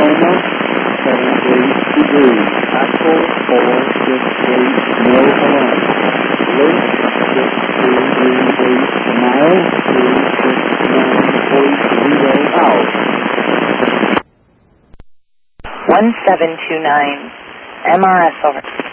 Oklahoma, 78 degrees. Actual 468 mil Hawaii. Lake 633 miles, 369.0 hours. 1729, MRS over.